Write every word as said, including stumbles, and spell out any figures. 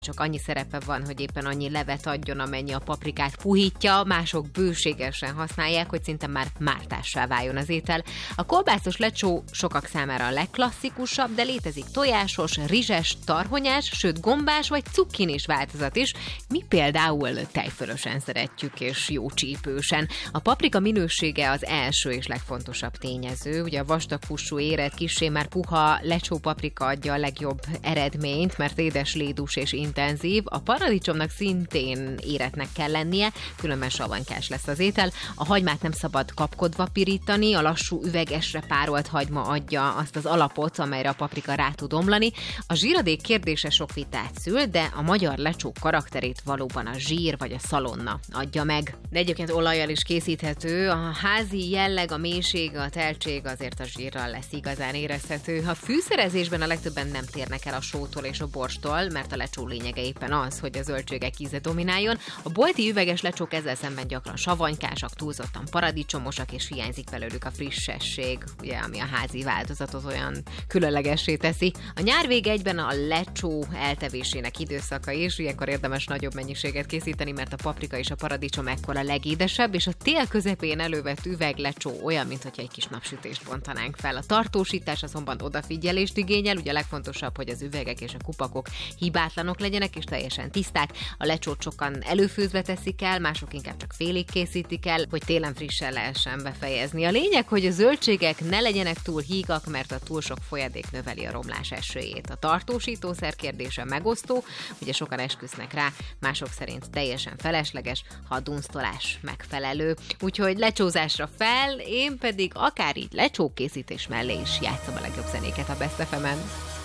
Csak annyi szerepe van, hogy éppen annyi levet adjon, amennyi a paprikát puhítja, mások bőségesen használják, hogy szinte már mártássá váljon az étel. A kolbászos lecsó sokak számára a legklasszikusabb, de létezik tojásos, rizses, tarhonyás, sőt gombás vagy cukkinis változat is. Mi például tejfölösen szeretjük és jó csípősen. A paprika minősége az első és legfontosabb tényező. Ugye a vastaghúsú érett, kissé már puha lecsó paprika adja a legjobb eredményt, mert édes, lédús és intenzív. A paradicsomnak szintén éretnek kell lennie, különben savanykás lesz az étel. A hagymát nem szabad kapkodva pirítani, a lassú üvegesre párolt hagyma adja azt az alapot, amelyre a paprika rá tud omlani. A zsíradék kérdése sok vitát szül, de a magyar lecsó karakterét valóban a zsír vagy a szalonna adja meg. De egyébként olajjal is készíthető. A házi jelleg, a mélység, a teltség azért a zsírral lesz igazán érezhető. A fűszerezésben a legtöbben nem térnek el a sótól és a borstól, mert a lecsó lényege éppen az, hogy a zöldségek íze domináljon. A bolti üveges lecsók ezzel szemben gyakran savanykásak, túlzottan paradicsomosak, és hiányzik belőlük a frissesség, ugye, ami a házi változatot olyan különlegessé teszi. A nyár vége egyben a lecsó eltevésének időszaka is, ilyenkor érdemes nagyobb mennyiséget készíteni, mert a paprika és a paradicsom ekkor a legédesebb, és a tél közepén elővett üveglecsó olyan, mintha egy kis napsütést bontanánk fel. A tartósítás azonban odafigyelést igényel, ugye a legfontosabb, hogy az üvegek és a kupakok hibátlanok legyenek és teljesen tiszták. A lecsót sokan előfőzve teszik el, mások inkább csak félig készítik el, hogy télen frissen lehessen befejezni. A lényeg, hogy a zöldségek ne legyenek túl hígak, mert a túl sok folyadék növeli a romlás esélyét. A tartósítószer kérdése megosztó, ugye sokan esküsznek rá, mások szerint teljesen felesleges, ha a dunsztolás megfelelő. Úgyhogy lecsózásra fel, én pedig akár így lecsókészítés mellé is játszom a legjobb zenéket a Best ef emen.